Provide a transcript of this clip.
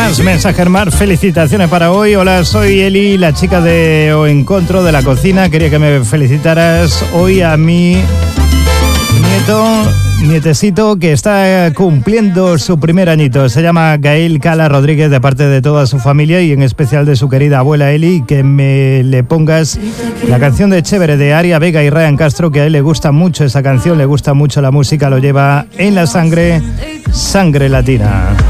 Más mensajes, más felicitaciones para hoy. Hola, soy Eli, la chica de O Encontro de la cocina. Quería que me felicitaras hoy a mi nietecito que está cumpliendo su primer añito. Se llama Gael Cala Rodríguez, de parte de toda su familia y en especial de su querida abuela Eli. Que me le pongas la canción de Chévere de Aria Vega y Ryan Castro, que a él le gusta mucho esa canción, le gusta mucho la música, lo lleva en la sangre, sangre latina.